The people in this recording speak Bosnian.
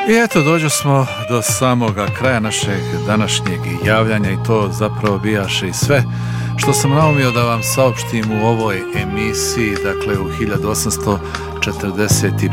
I eto, dođu smo do samoga kraja našeg današnjeg javljanja i to zapravo bijaše i sve što sam naumio da vam saopštim u ovoj emisiji, dakle u 1845.